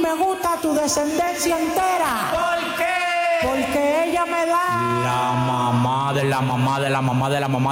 me gusta tu descendencia entera. ¿Por qué? Porque ella me da La mamá de la mamá de la mamá de la mamá